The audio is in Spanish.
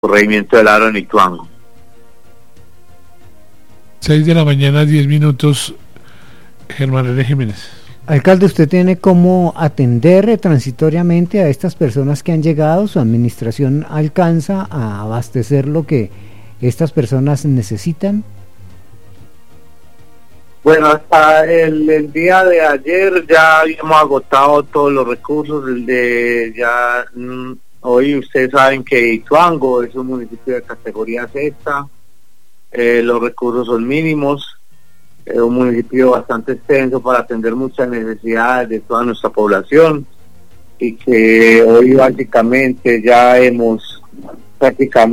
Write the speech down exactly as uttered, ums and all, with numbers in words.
corregimiento del Aro en Ituango. seis de la mañana, diez minutos. Germán René Jiménez. Alcalde, ¿usted tiene cómo atender transitoriamente a estas personas que han llegado? ¿Su administración alcanza a abastecer lo que estas personas necesitan? Bueno, hasta el, el día de ayer ya habíamos agotado todos los recursos. El de ya mm, hoy ustedes saben que Ituango es un municipio de categoría sexta, eh, los recursos son mínimos, es un municipio bastante extenso para atender muchas necesidades de toda nuestra población, y que hoy básicamente ya hemos prácticamente